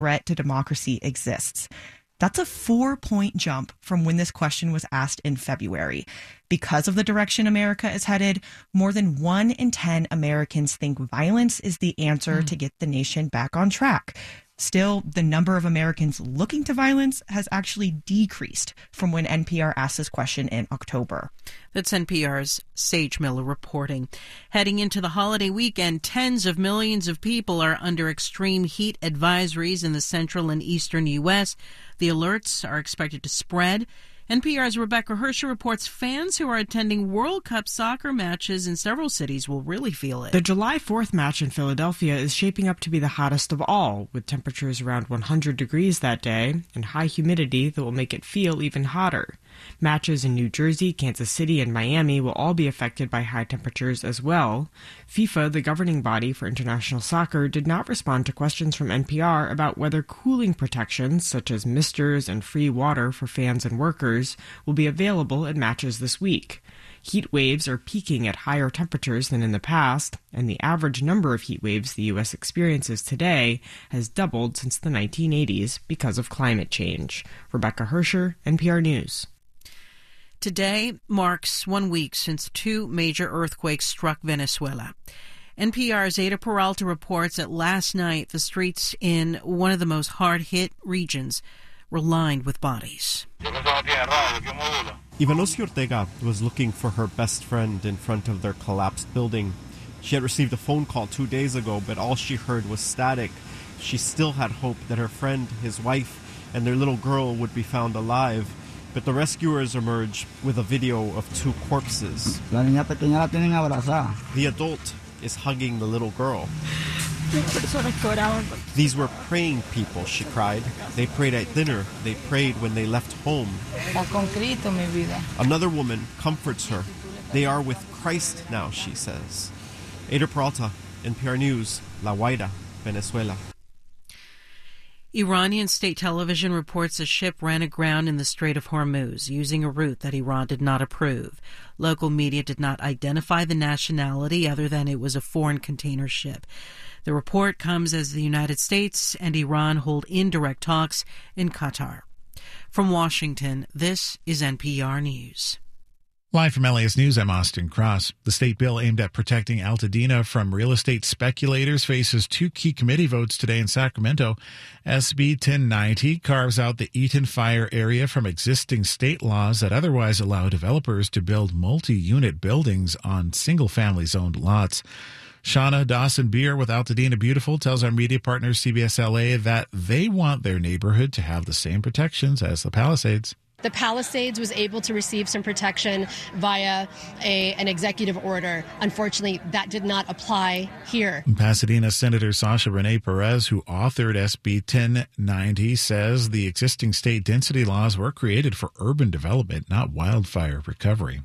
threat to democracy exists. That's a 4-point jump from when this question was asked in February. Because of the direction America is headed, more than 1 in 10 Americans think violence is the answer to get the nation back on track. Still, the number of Americans looking to violence has actually decreased from when NPR asked this question in October. That's NPR's Sage Miller reporting. Heading into the holiday weekend, tens of millions of people are under extreme heat advisories in the central and eastern U.S. The alerts are expected to spread. NPR's Rebecca Hersher reports fans who are attending World Cup soccer matches in several cities will really feel it. The July 4th match in Philadelphia is shaping up to be the hottest of all, with temperatures around 100 degrees that day and high humidity that will make it feel even hotter. Matches in New Jersey, Kansas City, and Miami will all be affected by high temperatures as well. FIFA, the governing body for international soccer, did not respond to questions from NPR about whether cooling protections, such as misters and free water for fans and workers, will be available at matches this week. Heat waves are peaking at higher temperatures than in the past, and the average number of heat waves the U.S. experiences today has doubled since the 1980s because of climate change. Rebecca Hersher, NPR News. Today marks 1 week since 2 major earthquakes struck Venezuela. NPR's Ada Peralta reports that last night the streets in one of the most hard-hit regions were lined with bodies. Ivanosi Ortega was looking for her best friend in front of their collapsed building. She had received a phone call 2 days ago, but all she heard was static. She still had hope that her friend, his wife, and their little girl would be found alive. But the rescuers emerged with a video of 2 corpses. The adult is hugging the little girl. These were praying people, she cried. They prayed at dinner. They prayed when they left home. Another woman comforts her. They are with Christ now, she says. Ada Peralta, NPR News, La Guaira, Venezuela. Iranian state television reports a ship ran aground in the Strait of Hormuz using a route that Iran did not approve. Local media did not identify the nationality other than it was a foreign container ship. The report comes as the United States and Iran hold indirect talks in Qatar. From Washington, this is NPR News. Live from LAS News, I'm Austin Cross. The state bill aimed at protecting Altadena from real estate speculators faces 2 key committee votes today in Sacramento. SB 1090 carves out the Eaton Fire area from existing state laws that otherwise allow developers to build multi-unit buildings on single-family zoned lots. Shauna Dawson-Beer with Altadena Beautiful tells our media partner CBS LA that they want their neighborhood to have the same protections as the Palisades. The Palisades was able to receive some protection via an executive order. Unfortunately, that did not apply here. Pasadena Senator Sasha Renee Perez, who authored SB 1090, says the existing state density laws were created for urban development, not wildfire recovery.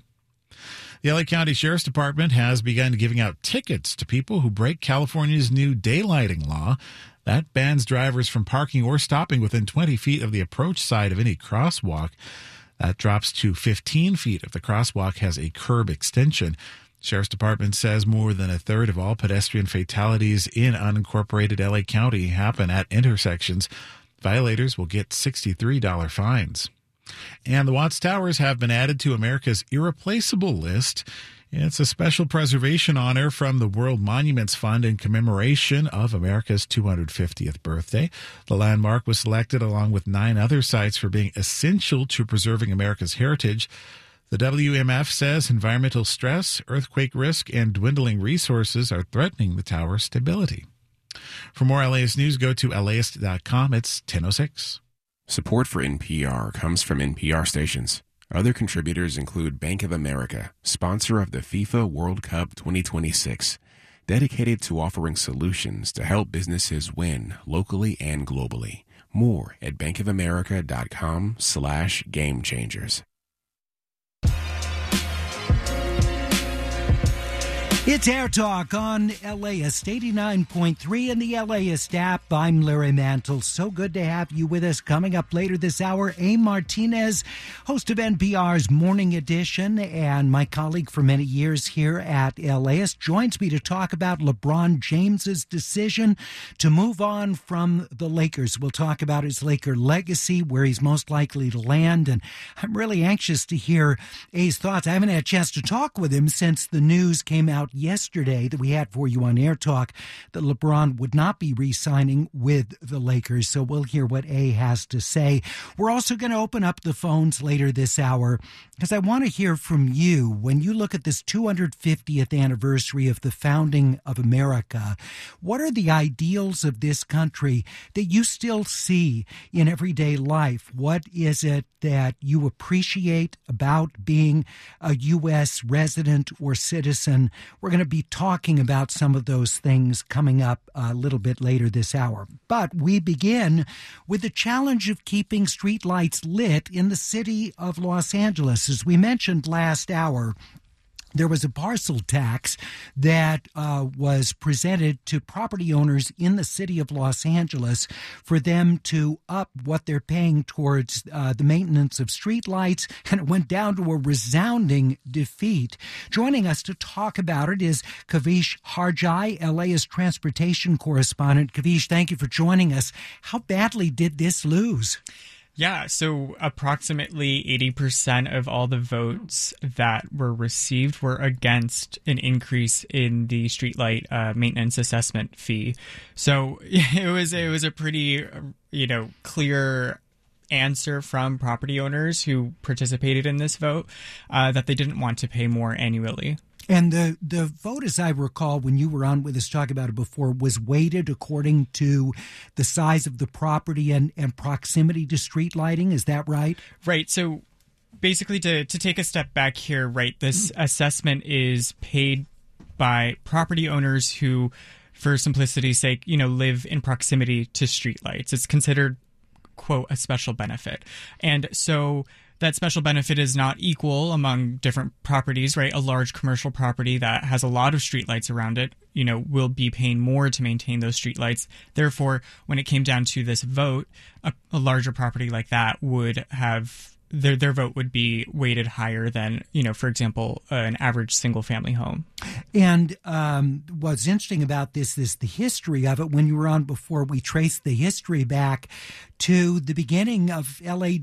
The LA County Sheriff's Department has begun giving out tickets to people who break California's new daylighting law. That bans drivers from parking or stopping within 20 feet of the approach side of any crosswalk. That drops to 15 feet if the crosswalk has a curb extension. Sheriff's Department says more than a third of all pedestrian fatalities in unincorporated LA County happen at intersections. Violators will get $63 fines. And the Watts Towers have been added to America's Irreplaceable list. It's a special preservation honor from the World Monuments Fund in commemoration of America's 250th birthday. The landmark was selected along with 9 other sites for being essential to preserving America's heritage. The WMF says environmental stress, earthquake risk, and dwindling resources are threatening the tower's stability. For more LAist news, go to laist.com. It's 10:06. Support for NPR comes from NPR stations. Other contributors include Bank of America, sponsor of the FIFA World Cup 2026, dedicated to offering solutions to help businesses win locally and globally. More at bankofamerica.com/gamechangers. It's Air Talk on LAist 89.3 and the LAist app. I'm Larry Mantle. So good to have you with us. Coming up later this hour, A. Martinez, host of NPR's Morning Edition, and my colleague for many years here at LAist, joins me to talk about LeBron James's decision to move on from the Lakers. We'll talk about his Laker legacy, where he's most likely to land, and I'm really anxious to hear A's thoughts. I haven't had a chance to talk with him since the news came out yesterday that we had for you on Air Talk that LeBron would not be re-signing with the Lakers. So we'll hear what A has to say. We're also going to open up the phones later this hour because I want to hear from you. When you look at this 250th anniversary of the founding of America, what are the ideals of this country that you still see in everyday life? What is it that you appreciate about being a U.S. resident or citizen? We're going to be talking about some of those things coming up a little bit later this hour. But we begin with the challenge of keeping streetlights lit in the city of Los Angeles. As we mentioned last hour, there was a parcel tax that was presented to property owners in the city of Los Angeles for them to up what they're paying towards the maintenance of streetlights, and it went down to a resounding defeat. Joining us to talk about it is Kavish Harjai, LAist transportation correspondent. Kavish, thank you for joining us. How badly did this lose? Yeah, so approximately 80% of all the votes that were received were against an increase in the streetlight maintenance assessment fee. So it was a pretty, clear answer from property owners who participated in this vote that they didn't want to pay more annually. And the vote, as I recall, when you were on with us talking about it before, was weighted according to the size of the property and proximity to street lighting. Is that right? Right. So basically, to take a step back here, right, this assessment is paid by property owners who, for simplicity's sake, live in proximity to streetlights. It's considered, quote, a special benefit. And so that special benefit is not equal among different properties, right? A large commercial property that has a lot of streetlights around it, will be paying more to maintain those streetlights. Therefore, when it came down to this vote, a larger property like that would have their vote would be weighted higher than, for example, an average single family home. And what's interesting about this is the history of it. When you were on before, we traced the history back to the beginning of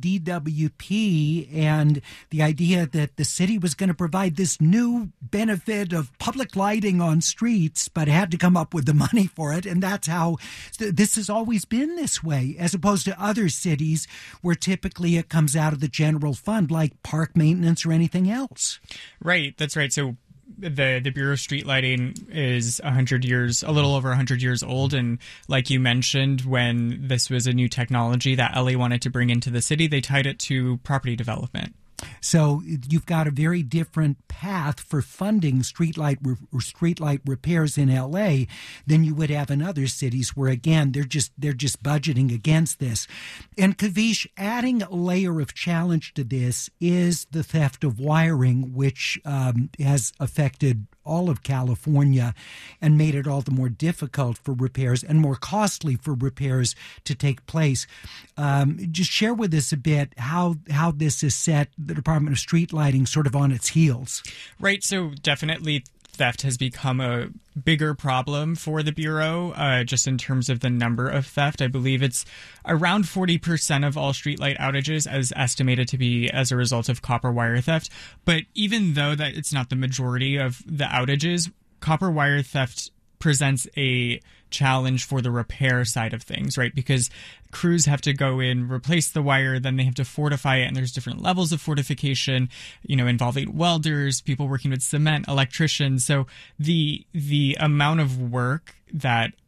LADWP and the idea that the city was going to provide this new benefit of public lighting on streets, but had to come up with the money for it. And that's how this has always been this way, as opposed to other cities where typically it comes out of the general fund, like park maintenance or anything else. Right. That's right. So the Bureau of Street Lighting is a little over 100 years old. And like you mentioned, when this was a new technology that LA wanted to bring into the city, they tied it to property development. So you've got a very different path for funding streetlight repairs in LA than you would have in other cities where, again, they're just budgeting against this. And Kavish, adding a layer of challenge to this is the theft of wiring, which has affected all of California and made it all the more difficult for repairs and more costly for repairs to take place. Just share with us a bit how this has set the Department of Street Lighting sort of on its heels. Right. So definitely theft has become a bigger problem for the Bureau, just in terms of the number of theft. I believe it's around 40% of all streetlight outages as estimated to be as a result of copper wire theft. But even though that it's not the majority of the outages, copper wire theft presents a challenge for the repair side of things, right? Because crews have to go in, replace the wire, then they have to fortify it, and there's different levels of fortification, involving welders, people working with cement, electricians. So the amount of work that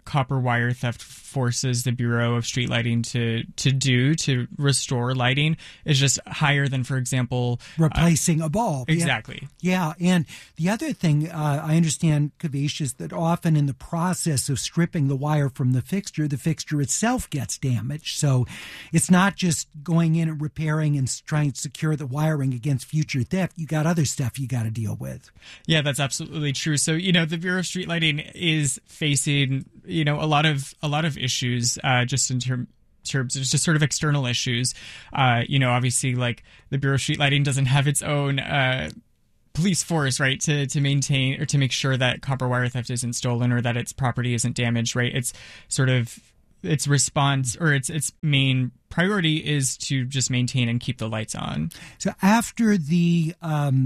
copper wire theft forces the Bureau of Street Lighting to do to restore lighting is just higher than, for example, replacing a bulb. Exactly. Yeah. And the other thing I understand, Kavish, is that often in the process of stripping the wire from the fixture itself gets damaged. So it's not just going in and repairing and trying to secure the wiring against future theft. You got other stuff you got to deal with. Yeah, that's absolutely true. So, the Bureau of Street Lighting is facing, a lot of issues just in terms of just sort of external issues. Obviously, like the Bureau of Street Lighting doesn't have its own police force, right, to maintain or to make sure that copper wire theft isn't stolen or that its property isn't damaged, right? It's sort of its response or its main priority is to just maintain and keep the lights on. So after the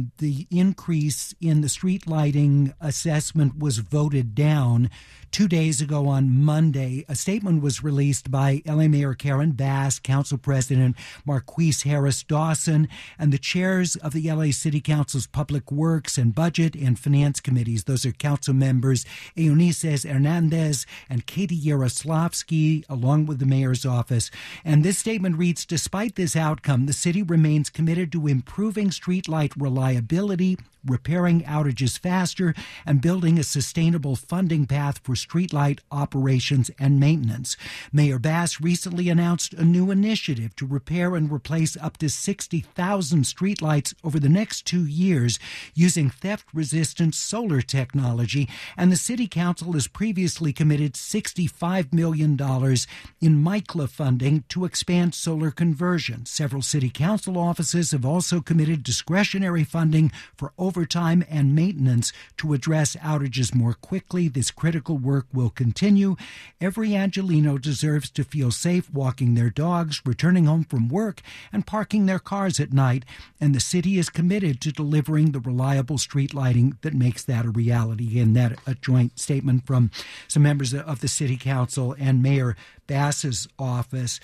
increase in the street lighting assessment was voted down 2 days ago on Monday, a statement was released by LA Mayor Karen Bass, Council President Marquise Harris Dawson, and the chairs of the LA City Council's Public Works and Budget and Finance Committees. Those are Council members Eunices Hernandez and Katie Yaroslavsky, along with the mayor's office. And this statement reads, despite this outcome, the city remains committed to improving streetlight reliability, repairing outages faster, and building a sustainable funding path for streetlight operations and maintenance. Mayor Bass recently announced a new initiative to repair and replace up to 60,000 streetlights over the next 2 years using theft-resistant solar technology, and the City Council has previously committed $65 million in MICLA funding to expand solar conversion. Several City Council offices have also committed discretionary funding for overtime and maintenance to address outages more quickly. This critical work will continue. Every Angelino deserves to feel safe walking their dogs, returning home from work, and parking their cars at night, and the city is committed to delivering the reliable street lighting that makes that a reality. And that a joint statement from some members of the City Council and Mayor Bass's office.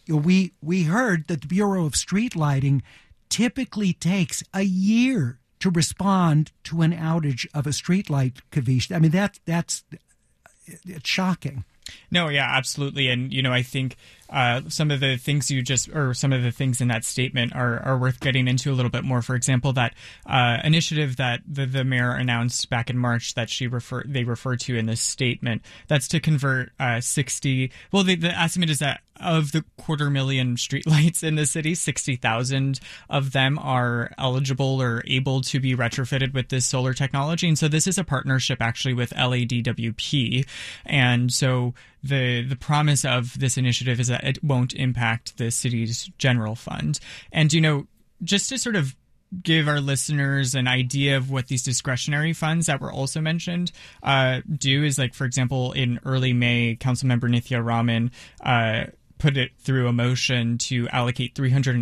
We heard that the Bureau of Street Lighting typically takes a year to respond to an outage of a streetlight, Kavish. I mean, that's it's shocking. No, yeah, absolutely. And, I think some of the things some of the things in that statement are worth getting into a little bit more. For example, that initiative that the mayor announced back in March that they referred to in this statement, that's to convert 60. Well, the estimate is that of the 250,000 streetlights in the city, 60,000 of them are eligible or able to be retrofitted with this solar technology. And so this is a partnership actually with LADWP. And so the promise of this initiative is that it won't impact the city's general fund. And, just to sort of give our listeners an idea of what these discretionary funds that were also mentioned do is, like, for example, in early May, Councilmember Nithya Raman put it through a motion to allocate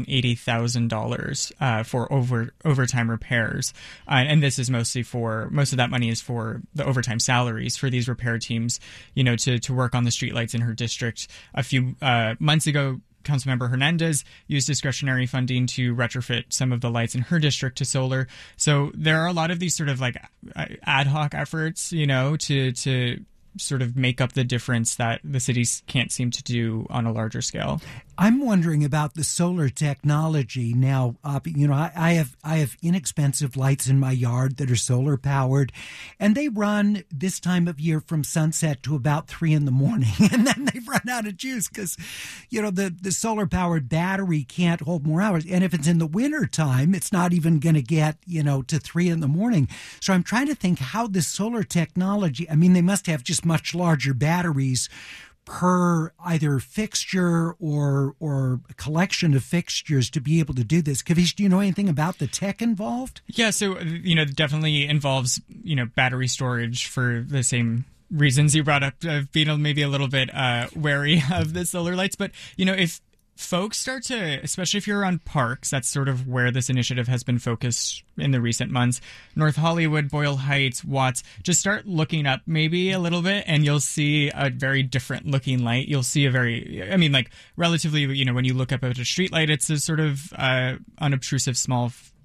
$380,000 for overtime repairs. And this is most of that money is for the overtime salaries for these repair teams, to work on the streetlights in her district. A few months ago, Councilmember Hernandez used discretionary funding to retrofit some of the lights in her district to solar. So there are a lot of these sort of like ad hoc efforts, to sort of make up the difference that the cities can't seem to do on a larger scale. I'm wondering about the solar technology now. I have inexpensive lights in my yard that are solar powered, and they run this time of year from sunset to about 3 a.m, and then they run out of juice because, the solar powered battery can't hold more hours. And if it's in the winter time, it's not even going to get to 3 a.m. So I'm trying to think how this solar technology. I mean, they must have just much larger batteries per either fixture or a collection of fixtures to be able to do this. Kavish, do you know anything about the tech involved? Yeah, so, definitely involves, battery storage for the same reasons you brought up, of being maybe a little bit wary of the solar lights. But, if folks start to, especially if you're on parks, that's sort of where this initiative has been focused in the recent months. North Hollywood, Boyle Heights, Watts, just start looking up maybe a little bit and you'll see a very different looking light. You'll see relatively, when you look up at a street light, it's a sort of unobtrusive small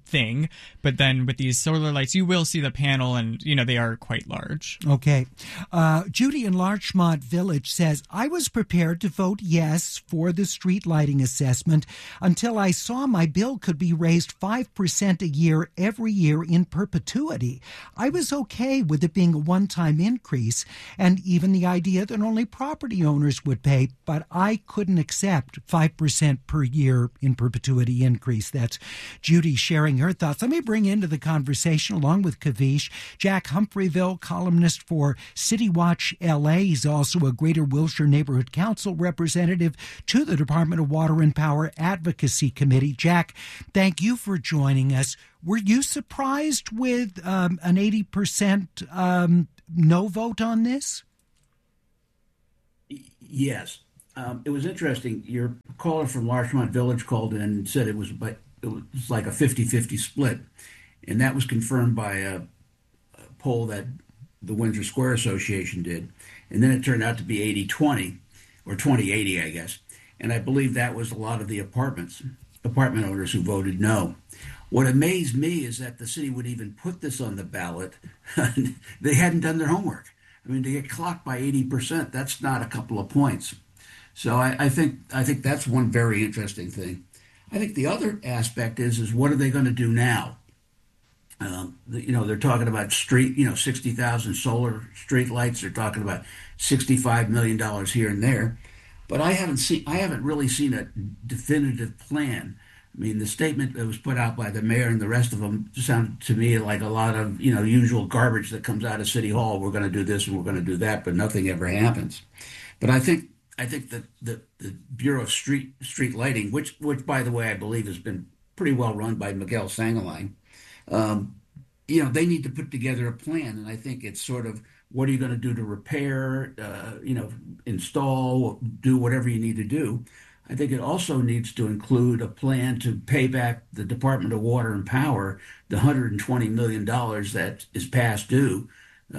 thing. But then with these solar lights, you will see the panel, and they are quite large. Okay. Judy in Larchmont Village says, I was prepared to vote yes for the street lighting assessment until I saw my bill could be raised 5% a year every year in perpetuity. I was okay with it being a one-time increase and even the idea that only property owners would pay, but I couldn't accept 5% per year in perpetuity increase. That's Judy sharing her thoughts. Let me bring into the conversation, along with Kavish, Jack Humphreyville, columnist for City Watch LA. He's also a Greater Wilshire Neighborhood Council representative to the Department of Water and Power Advocacy Committee. Jack, thank you for joining us. Were you surprised with an 80% no vote on this? Yes. It was interesting. Your caller from Larchmont Village called in and said it was like a 50-50 split. And that was confirmed by a poll that the Windsor Square Association did. And then it turned out to be 80-20, or 20-80, I guess. And I believe that was a lot of the apartment owners who voted no. What amazed me is that the city would even put this on the ballot. They hadn't done their homework. I mean, to get clocked by 80%, that's not a couple of points. So I think that's one very interesting thing. I think the other aspect is what are they going to do now? They're talking about 60,000 solar street lights. They're talking about $65 million here and there, but I haven't really seen a definitive plan. I mean, the statement that was put out by the mayor and the rest of them sounded to me like a lot of usual garbage that comes out of City Hall. We're going to do this and we're going to do that, but nothing ever happens. But I think that the Bureau of Street Lighting, which by the way I believe has been pretty well run by Miguel Sangaline, they need to put together a plan. And I think it's sort of, what are you going to do to repair, install, do whatever you need to do. I think it also needs to include a plan to pay back the Department of Water and Power the $120 million that is past due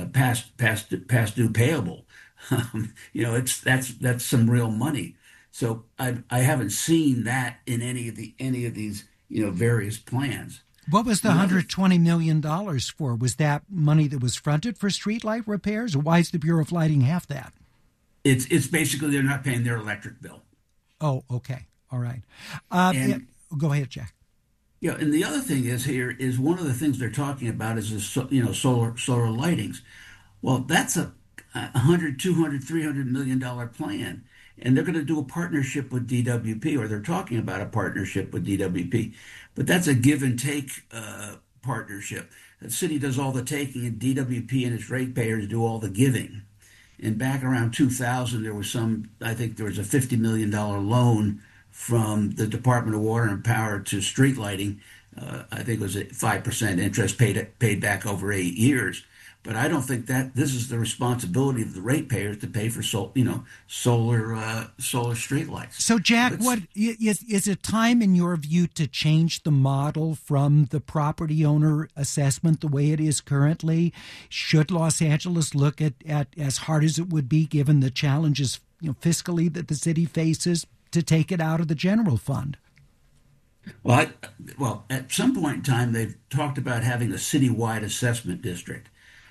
payable. That's some real money. So I haven't seen that in any of these various plans. What was the $120 million for? Was that money that was fronted for streetlight repairs, or why does the Bureau of Lighting have that? It's basically they're not paying their electric bill. Oh, okay. All right. Go ahead, Jack. Yeah, and the other thing is one of the things they're talking about is solar lightings. Well, that's a $100, $200, $300 million plan. And they're going to do a partnership with DWP, or they're talking about a partnership with DWP. But that's a give and take partnership. The city does all the taking, and DWP and its ratepayers do all the giving. And back around 2000, there was a $50 million loan from the Department of Water and Power to street lighting. I think it was at 5% interest paid back over 8 years. But I don't think that this is the responsibility of the ratepayers to pay for solar streetlights. So, Jack, what is it time in your view to change the model from the property owner assessment the way it is currently? Should Los Angeles look at as hard as it would be given the challenges fiscally that the city faces to take it out of the general fund? Well, at some point in time, they've talked about having a citywide assessment district.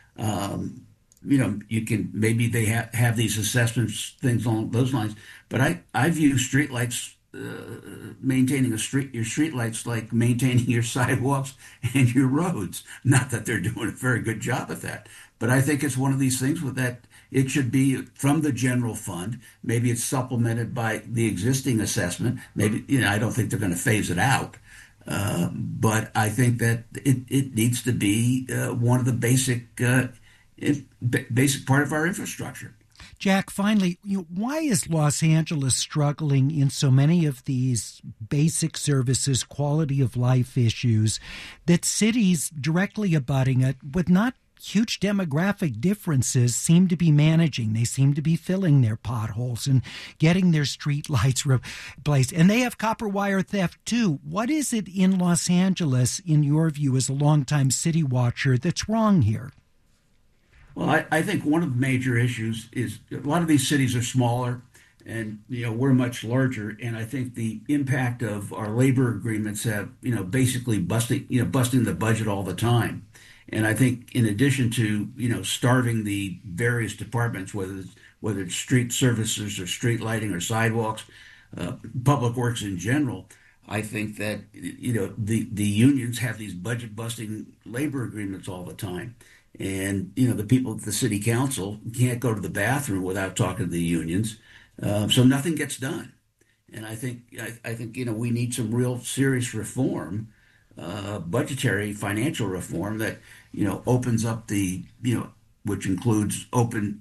You can maybe they have these assessments, things along those lines. But I view streetlights, maintaining your streetlights like maintaining your sidewalks and your roads. Not that they're doing a very good job at that, but I think it's one of these things that it should be from the general fund. Maybe it's supplemented by the existing assessment. Maybe I don't think they're going to phase it out. But I think that it needs to be one of the basic part of our infrastructure. Jack, finally, why is Los Angeles struggling in so many of these basic services, quality of life issues that cities directly abutting it with not huge demographic differences seem to be managing? They seem to be filling their potholes and getting their street lights replaced. And they have copper wire theft, too. What is it in Los Angeles, in your view, as a longtime city watcher, that's wrong here? Well, I think one of the major issues is a lot of these cities are smaller, And, we're much larger. And I think the impact of our labor agreements have, basically busting the budget all the time. And I think in addition to, starving the various departments, whether it's street services or street lighting or sidewalks, public works in general, I think that, the unions have these budget busting labor agreements all the time. And, the people at the city council can't go to the bathroom without talking to the unions. So nothing gets done. And I think, we need some real serious reform, budgetary financial reform that, opens up which includes open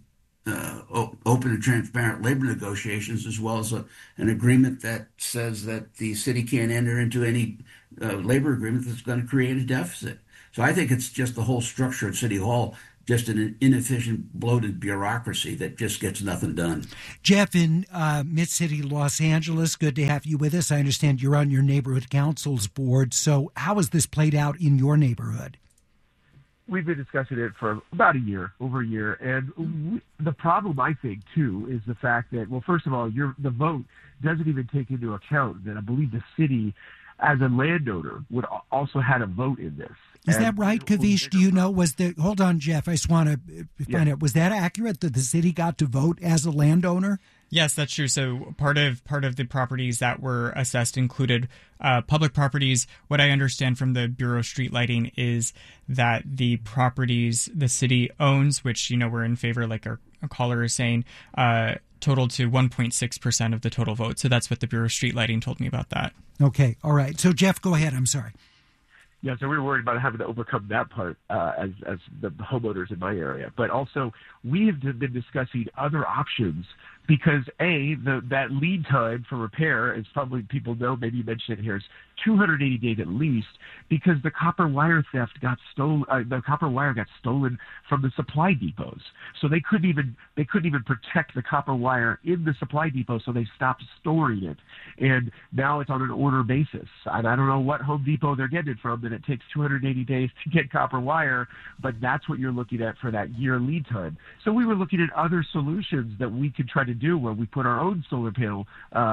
and transparent labor negotiations, as well as an agreement that says that the city can't enter into any labor agreement that's going to create a deficit. So I think it's just the whole structure at City Hall, just an inefficient, bloated bureaucracy that just gets nothing done. Jeff, in Mid-City, Los Angeles, good to have you with us. I understand you're on your neighborhood council's board. So how has this played out in your neighborhood? We've been discussing it for about over a year. And the problem, I think, too, is the fact that, well, first of all, the vote doesn't even take into account that I believe the city, as a landowner, would also had a vote in this. Is that right, Kavish? Do you know, hold on, Jeff, I just want to find out, was that accurate that the city got to vote as a landowner? Yes, that's true. So part of the properties that were assessed included public properties. What I understand from the Bureau of Street Lighting is that the properties the city owns, which, we're in favor, like our caller is saying, totaled to 1.6% of the total vote. So that's what the Bureau of Street Lighting told me about that. Okay. All right. So, Jeff, go ahead. I'm sorry. Yeah, so we were worried about having to overcome that part as the homeowners in my area. But also, we have been discussing other options because, that lead time for repair, as probably people know, maybe you mentioned it here, is 280 days at least, because the copper wire theft got stolen. The copper wire got stolen from the supply depots, so they couldn't even protect the copper wire in the supply depot, so they stopped storing it. And now it's on an order basis. And I don't know what Home Depot they're getting it from, that it takes 280 days to get copper wire, but that's what you're looking at for that year lead time. So we were looking at other solutions that we could try to do, where we put our own solar panel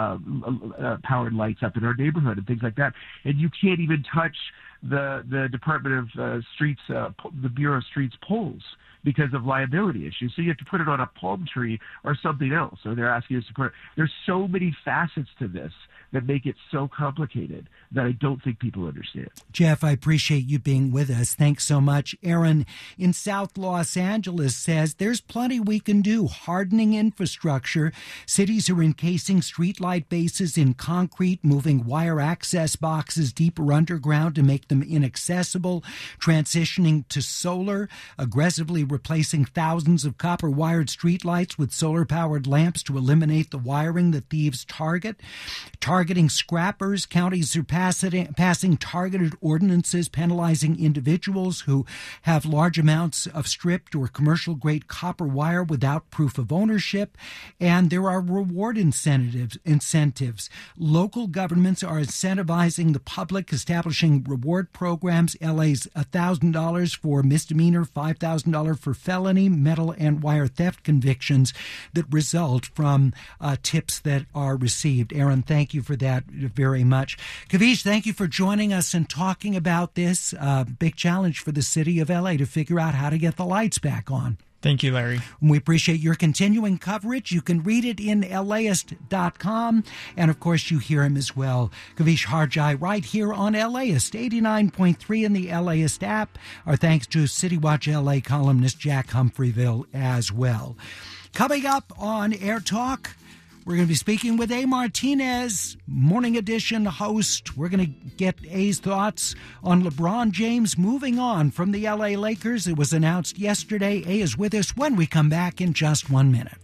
powered lights up in our neighborhood and things like that. And you can't even touch the Department of Streets, the Bureau of Streets poles, because of liability issues. So you have to put it on a palm tree or something else. So they're asking us to put it. There's so many facets to this that make it so complicated that I don't think people understand. Jeff, I appreciate you being with us. Thanks so much. Aaron in South Los Angeles says there's plenty we can do. Hardening infrastructure. Cities are encasing streetlight bases in concrete, moving wire access boxes deeper underground to make them inaccessible, transitioning to solar, aggressively replacing thousands of copper-wired streetlights with solar-powered lamps to eliminate the wiring that thieves targeting scrappers. Counties are passing targeted ordinances penalizing individuals who have large amounts of stripped or commercial-grade copper wire without proof of ownership. And there are reward incentives. Local governments are incentivizing the public, establishing reward programs. LA's $1,000 for misdemeanor, $5,000 for felony, metal and wire theft convictions that result from tips that are received. Aaron, thank you for that very much. Kavish, thank you for joining us and talking about this big challenge for the city of LA to figure out how to get the lights back on. Thank you, Larry. We appreciate your continuing coverage. You can read it in LAist.com. And, of course, you hear him as well. Kavish Harjai right here on LAist, 89.3 in the LAist app. Our thanks to City Watch LA columnist Jack Humphreyville as well. Coming up on Air Talk, we're going to be speaking with A. Martinez, Morning Edition host. We're going to get A's thoughts on LeBron James moving on from the LA Lakers. It was announced yesterday. A is with us when we come back in just 1 minute.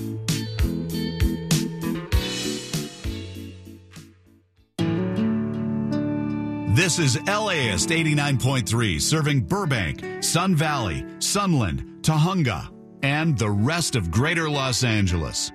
This is LAist 89.3, serving Burbank, Sun Valley, Sunland, Tahunga, and the rest of Greater Los Angeles.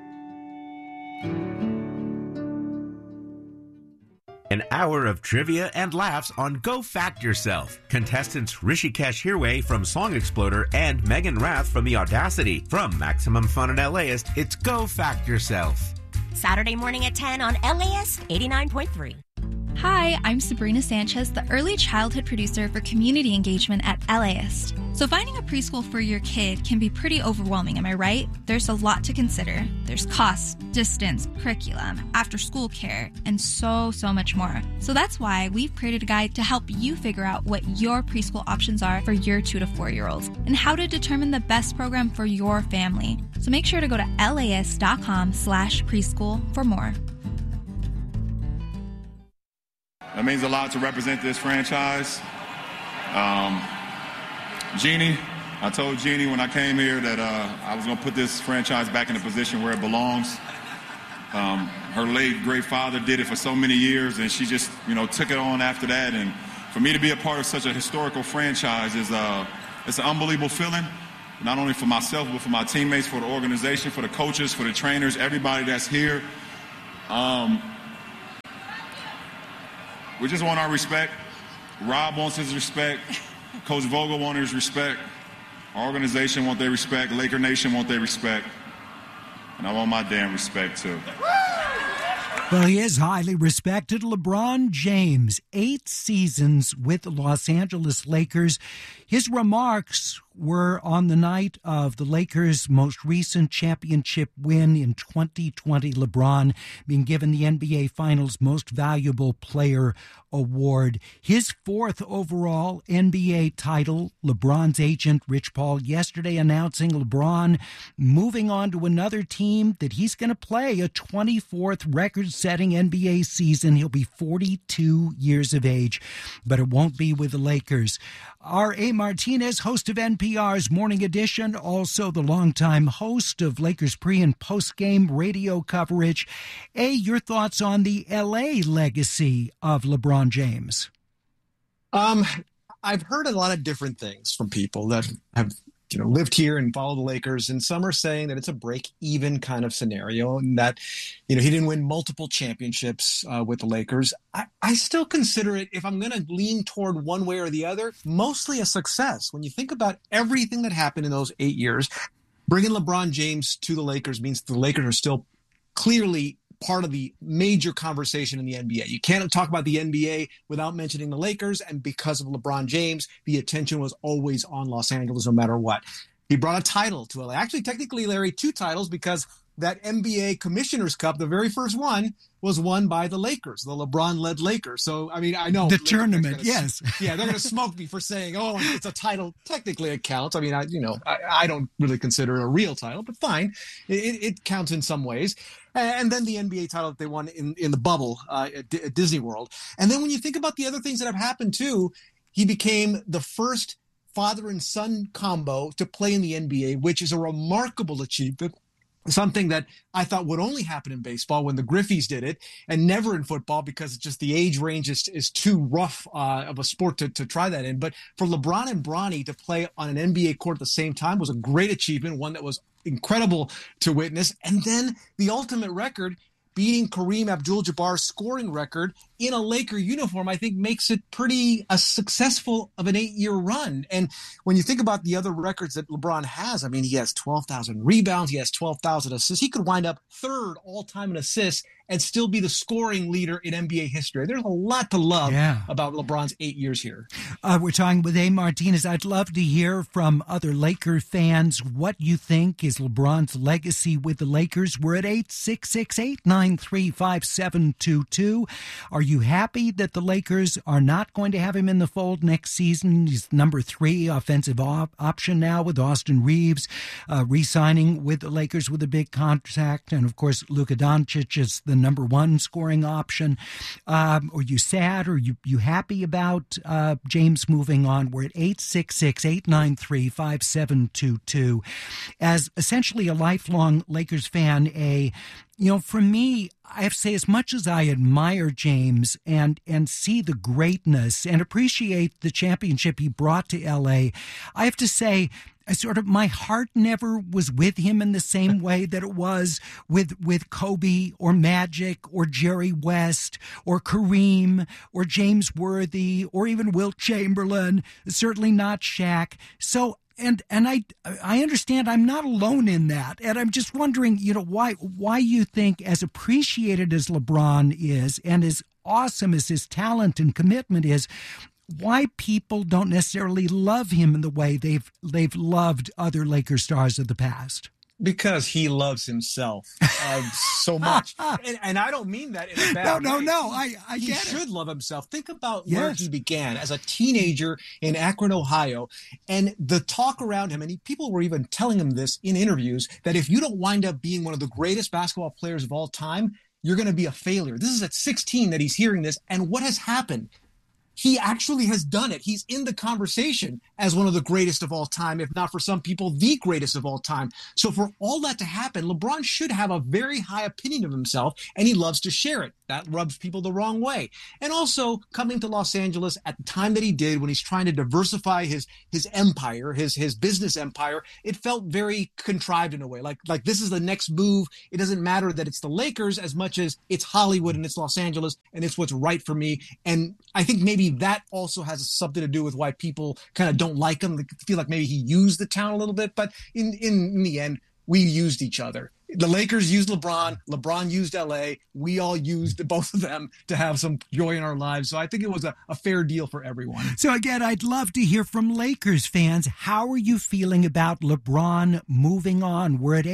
An hour of trivia and laughs on Go Fact Yourself. Contestants Rishikesh Hirway from Song Exploder and Megan Rath from The Audacity. From Maximum Fun and LAist, it's Go Fact Yourself. Saturday morning at 10 on LAS 89.3. Hi, I'm Sabrina Sanchez, the early childhood producer for community engagement at LAist. So finding a preschool for your kid can be pretty overwhelming, am I right? There's a lot to consider. There's cost, distance, curriculum, after-school care, and so much more. So that's why we've created a guide to help you figure out what your preschool options are for your 2 to 4-year-olds and how to determine the best program for your family. So make sure to go to LAist.com/preschool for more. It means a lot to represent this franchise. Jeannie, I told Jeannie when I came here that I was going to put this franchise back in a position where it belongs. Her late great father did it for so many years, and she just, took it on after that. And for me to be a part of such a historical franchise is it's an unbelievable feeling, not only for myself, but for my teammates, for the organization, for the coaches, for the trainers, everybody that's here. We just want our respect. Rob wants his respect. Coach Vogel wants his respect. Our organization wants their respect. Laker Nation wants their respect. And I want my damn respect, too. Well, he is highly respected. LeBron James, 8 seasons with the Los Angeles Lakers. His remarks were on the night of the Lakers' most recent championship win in 2020. LeBron being given the NBA Finals Most Valuable Player award. His 4th overall NBA title. LeBron's agent, Rich Paul, yesterday announcing LeBron moving on to another team that he's going to play a 24th record-setting NBA season. He'll be 42 years of age, but it won't be with the Lakers. R.A. Martinez, host of NPR's Morning Edition, also the longtime host of Lakers pre- and post-game radio coverage. A, your thoughts on the L.A. legacy of LeBron James? I've heard a lot of different things from people that have lived here and followed the Lakers, and some are saying that it's a break-even kind of scenario and that, he didn't win multiple championships with the Lakers. I still consider it, if I'm going to lean toward one way or the other, mostly a success. When you think about everything that happened in those 8 years, bringing LeBron James to the Lakers means the Lakers are still clearly part of the major conversation in the NBA. You can't talk about the NBA without mentioning the Lakers, and because of LeBron James, the attention was always on Los Angeles no matter what. He brought a title to LA. Actually, technically, Larry, 2 titles, because that NBA Commissioner's Cup, the very first one, was won by the Lakers, the LeBron-led Lakers. So, I mean, I know. The tournament, yes. Yeah, they're going to smoke me for saying, it's a title. Technically, it counts. I mean, I don't really consider it a real title, but fine. It counts in some ways. And then the NBA title that they won in the bubble at Disney World. And then when you think about the other things that have happened, too, he became the first father and son combo to play in the NBA, which is a remarkable achievement. Something that I thought would only happen in baseball when the Griffeys did it, and never in football because it's just the age range is too rough of a sport to try that in. But for LeBron and Bronny to play on an NBA court at the same time was a great achievement, one that was incredible to witness. And then the ultimate record, beating Kareem Abdul-Jabbar's scoring record in a Laker uniform, I think makes it pretty successful of an 8-year run. And when you think about the other records that LeBron has, I mean, he has 12,000 rebounds, he has 12,000 assists. He could wind up 3rd all-time in assists and still be the scoring leader in NBA history. There's a lot to love about LeBron's 8 years here. We're talking with A. Martinez. I'd love to hear from other Laker fans what you think is LeBron's legacy with the Lakers. We're at 866-893-5722. Are you happy that the Lakers are not going to have him in the fold next season? He's number 3 offensive option now with Austin Reeves re-signing with the Lakers with a big contract. And, of course, Luka Doncic is the number 1 scoring option. Are you sad or you happy about James moving on? We're at 866-893-5722. As essentially a lifelong Lakers fan, for me, I have to say, as much as I admire James and see the greatness and appreciate the championship he brought to L.A., I have to say, my heart never was with him in the same way that it was with Kobe or Magic or Jerry West or Kareem or James Worthy or even Wilt Chamberlain, certainly not Shaq. So and I understand I'm not alone in that, and I'm just wondering, why you think, as appreciated as LeBron is, and as awesome as his talent and commitment is, why people don't necessarily love him in the way they've loved other Lakers stars of the past. Because he loves himself so much. And I don't mean that in a bad way. No, I get it. He should love himself. Think about where he began as a teenager in Akron, Ohio, and the talk around him, and people were even telling him this in interviews, that if you don't wind up being one of the greatest basketball players of all time, you're going to be a failure. This is at 16 that he's hearing this, and what has happened? He actually has done it. He's in the conversation as one of the greatest of all time, if not for some people, the greatest of all time. So for all that to happen, LeBron should have a very high opinion of himself, and he loves to share it. That rubs people the wrong way. And also coming to Los Angeles at the time that he did, when he's trying to diversify his empire, his business empire, it felt very contrived in a way. Like this is the next move. It doesn't matter that it's the Lakers as much as it's Hollywood and it's Los Angeles and it's what's right for me. And I think maybe that also has something to do with why people kind of don't like him. They feel like maybe he used the town a little bit, but in the end, we used each other. The Lakers used LeBron. LeBron used LA. We all used both of them to have some joy in our lives. So I think it was a fair deal for everyone. So again, I'd love to hear from Lakers fans. How are you feeling about LeBron moving on? We're at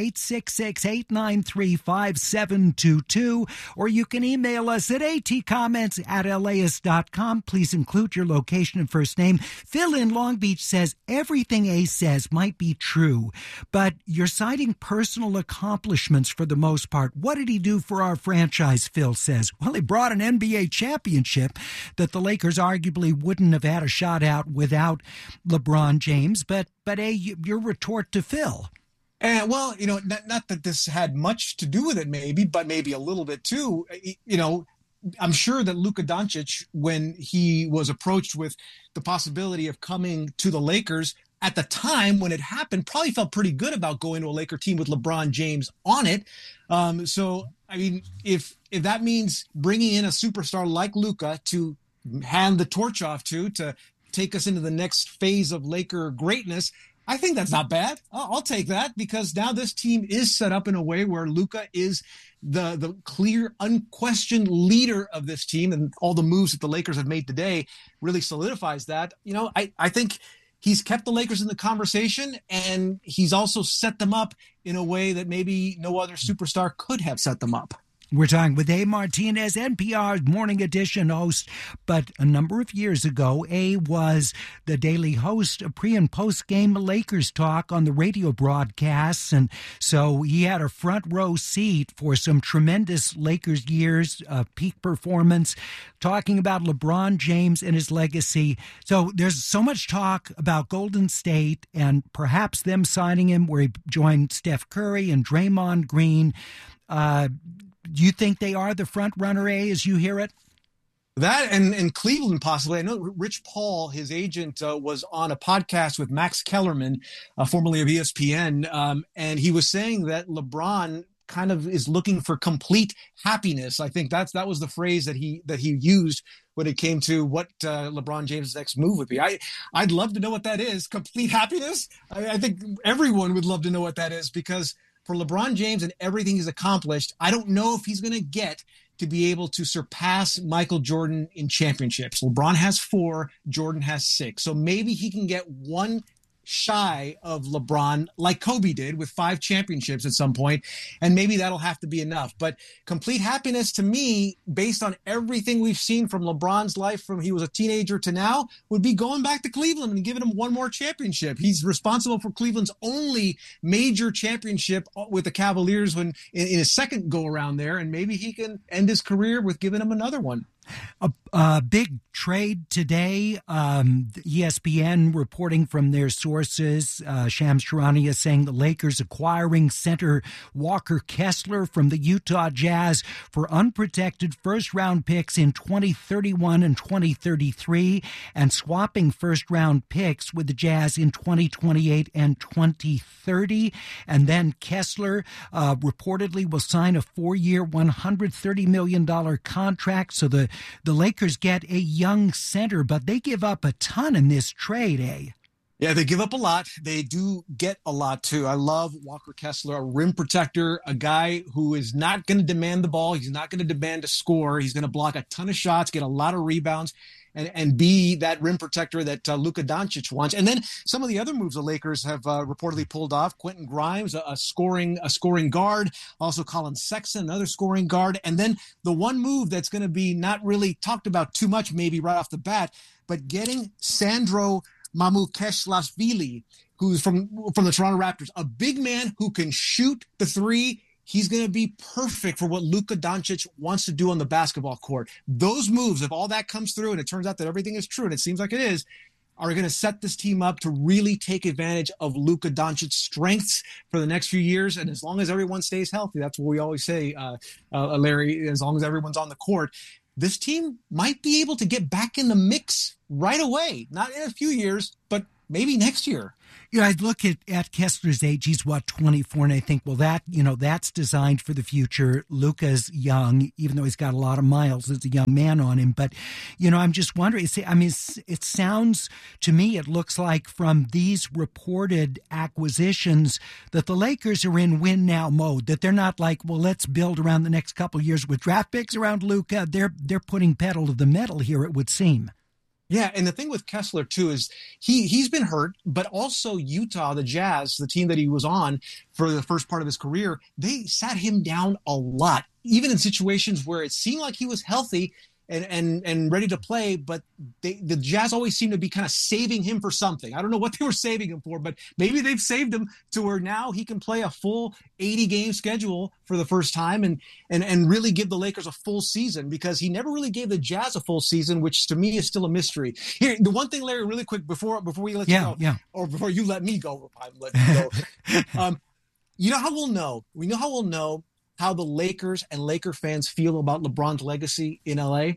866-893-5722, or you can email us at atcomments@laist.com. Please include your location and first name. Phil in Long Beach says, everything Ace says might be true, but you're citing personal accomplishments for the most part. What did he do for our franchise, Phil says? Well, he brought an NBA championship that the Lakers arguably wouldn't have had a shot at without LeBron James. But your retort to Phil. Well, not that this had much to do with it, but maybe a little bit too. I'm sure that Luka Doncic, when he was approached with the possibility of coming to the Lakers, at the time when it happened, probably felt pretty good about going to a Laker team with LeBron James on it. So, I mean, if that means bringing in a superstar like Luka to hand the torch off to take us into the next phase of Laker greatness, I think that's not bad. I'll take that, because now this team is set up in a way where Luka is the clear, unquestioned leader of this team, and all the moves that the Lakers have made today really solidifies that. I think he's kept the Lakers in the conversation, and he's also set them up in a way that maybe no other superstar could have set them up. We're talking with A. Martinez, NPR's Morning Edition host, but a number of years ago, A was the daily host of pre- and post-game Lakers talk on the radio broadcasts, and so he had a front-row seat for some tremendous Lakers years of peak performance, talking about LeBron James and his legacy. So there's so much talk about Golden State and perhaps them signing him, where he joined Steph Curry and Draymond Green. Do you think they are the front runner, A, as you hear it? That and Cleveland possibly. I know Rich Paul, his agent, was on a podcast with Max Kellerman, formerly of ESPN, and he was saying that LeBron kind of is looking for complete happiness. I think that was the phrase that he used when it came to what LeBron James' next move would be. I'd love to know what that is. Complete happiness? I think everyone would love to know what that is, because for LeBron James and everything he's accomplished, I don't know if he's going to get to be able to surpass Michael Jordan in championships. LeBron has 4, Jordan has 6. So maybe he can get one shy of LeBron, like Kobe did with 5 championships at some point, and maybe that'll have to be enough. But complete happiness to me, based on everything we've seen from LeBron's life from he was a teenager to now, would be going back to Cleveland and giving him one more championship. He's responsible for Cleveland's only major championship with the Cavaliers when in his second go around there, and maybe he can end his career with giving him another one. A big trade today. ESPN reporting from their sources. Shams Charania saying the Lakers acquiring center Walker Kessler from the Utah Jazz for unprotected first-round picks in 2031 and 2033, and swapping first-round picks with the Jazz in 2028 and 2030. And then Kessler reportedly will sign a 4-year, $130 million contract. So the Lakers get a young center, but they give up a ton in this trade, eh? Yeah, they give up a lot. They do get a lot, too. I love Walker Kessler, a rim protector, a guy who is not going to demand the ball. He's not going to demand to score. He's going to block a ton of shots, get a lot of rebounds, and be that rim protector that Luka Doncic wants. And then some of the other moves the Lakers have reportedly pulled off. Quentin Grimes, a scoring guard. Also Colin Sexton, another scoring guard. And then the one move that's going to be not really talked about too much maybe right off the bat, but getting Sandro Mamukelashvili, who's from the Toronto Raptors, a big man who can shoot the three. He's going to be perfect for what Luka Doncic wants to do on the basketball court. Those moves, if all that comes through and it turns out that everything is true, and it seems like it is, are going to set this team up to really take advantage of Luka Doncic's strengths for the next few years. And as long as everyone stays healthy, that's what we always say, Larry, as long as everyone's on the court, this team might be able to get back in the mix right away. Not in a few years, but maybe next year. I look at Kessler's age. He's 24, and I think, well, that's designed for the future. Luka's young, even though he's got a lot of miles as a young man on him. But, I'm just wondering. It sounds to me, it looks like from these reported acquisitions that the Lakers are in win now mode. That they're not like, well, let's build around the next couple of years with draft picks around Luka. They're putting pedal to the metal here, it would seem. Yeah, and the thing with Kessler, too, is he's been hurt, but also Utah, the Jazz, the team that he was on for the first part of his career, they sat him down a lot, even in situations where it seemed like he was healthy and ready to play, but the Jazz always seem to be kind of saving him for something. I don't know what they were saving him for, but maybe they've saved him to where now he can play a full 80-game schedule for the first time and really give the Lakers a full season, because he never really gave the Jazz a full season, which to me is still a mystery. Here, the one thing, Larry, really quick before we let you go, or before you let me go, you know how we'll know? We know how we'll know how the Lakers and Laker fans feel about LeBron's legacy in LA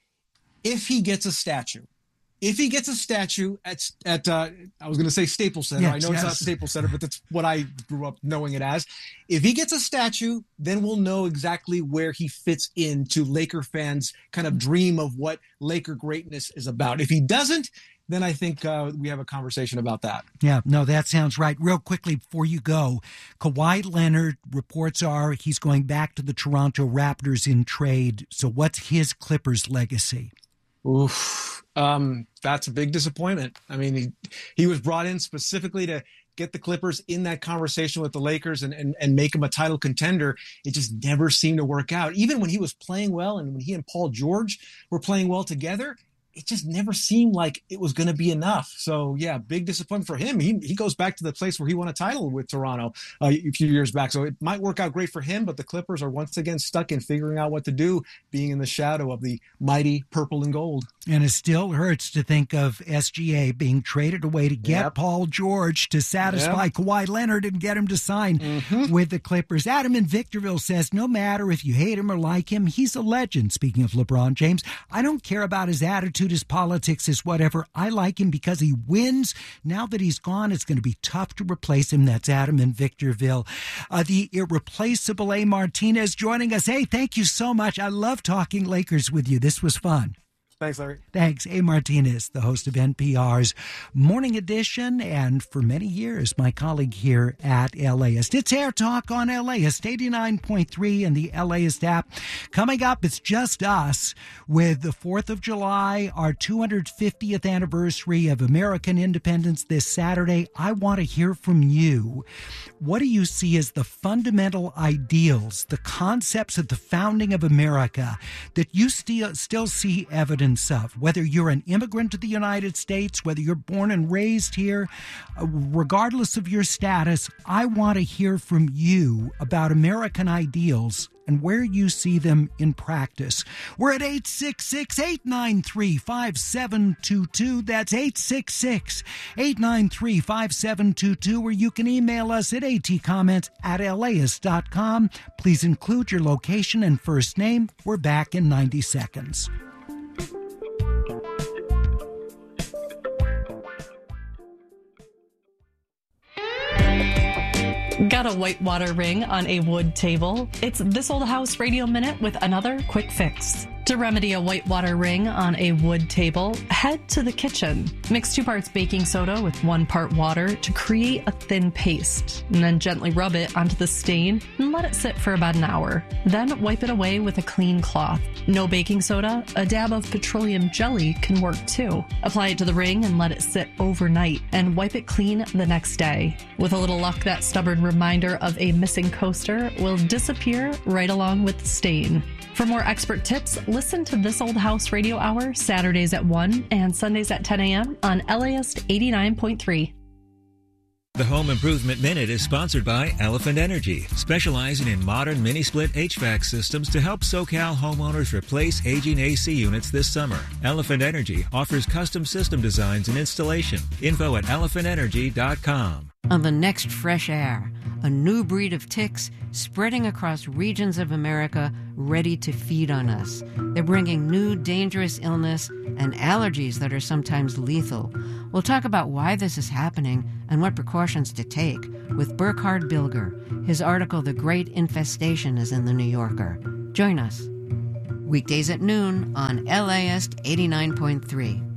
if he gets a statue. If he gets a statue at I was going to say Staples Center. Yes, I know it's not Staples Center, but that's what I grew up knowing it as. If he gets a statue, then we'll know exactly where he fits into Laker fans' kind of dream of what Laker greatness is about. If he doesn't, then I think we have a conversation about that. Yeah, no, that sounds right. Real quickly before you go, Kawhi Leonard, reports are he's going back to the Toronto Raptors in trade. So what's his Clippers legacy? Oof, that's a big disappointment. I mean, he was brought in specifically to get the Clippers in that conversation with the Lakers and make him a title contender. It just never seemed to work out. Even when he was playing well and when he and Paul George were playing well together, it just never seemed like it was going to be enough. So, yeah, big disappointment for him. He goes back to the place where he won a title with Toronto a few years back. So it might work out great for him, but the Clippers are once again stuck in figuring out what to do, being in the shadow of the mighty purple and gold. And it still hurts to think of SGA being traded away to get Paul George to satisfy Kawhi Leonard and get him to sign with the Clippers. Adam in Victorville says, no matter if you hate him or like him, he's a legend. Speaking of LeBron James, I don't care about his attitude, his politics, his whatever. I like him because he wins. Now that he's gone, it's going to be tough to replace him. That's Adam in Victorville. The irreplaceable A. Martinez joining us. Hey, thank you so much. I love talking Lakers with you. This was fun. Thanks, Larry. Thanks. A. Martinez, the host of NPR's Morning Edition, and for many years, my colleague here at LAist. It's Air Talk on LAist, 89.3 and the LAist app. Coming up, it's just us with the 4th of July, our 250th anniversary of American independence this Saturday. I want to hear from you. What do you see as the fundamental ideals, the concepts of the founding of America that you still see evidence of, whether you're an immigrant to the United States, whether you're born and raised here, regardless of your status? I want to hear from you about American ideals and where you see them in practice. We're at 866-893-5722. That's 866-893-5722, where you can email us at atcomments@laist.com. Please include your location and first name. We're back in 90 seconds. Got a whitewater ring on a wood table? It's This Old House Radio Minute with another quick fix. To remedy a whitewater ring on a wood table, head to the kitchen. Mix 2 parts baking soda with 1 part water to create a thin paste, and then gently rub it onto the stain and let it sit for about an hour. Then wipe it away with a clean cloth. No baking soda, a dab of petroleum jelly can work too. Apply it to the ring and let it sit overnight, and wipe it clean the next day. With a little luck, that stubborn reminder of a missing coaster will disappear right along with the stain. For more expert tips, listen to This Old House Radio Hour Saturdays at 1 and Sundays at 10 a.m. on LAist 89.3. The Home Improvement Minute is sponsored by Elephant Energy, specializing in modern mini-split HVAC systems to help SoCal homeowners replace aging AC units this summer. Elephant Energy offers custom system designs and installation. Info at elephantenergy.com. On the next Fresh Air, a new breed of ticks spreading across regions of America ready to feed on us. They're bringing new dangerous illness and allergies that are sometimes lethal. We'll talk about why this is happening and what precautions to take with Burkhard Bilger. His article, The Great Infestation, is in The New Yorker. Join us. Weekdays at noon on LAist 89.3.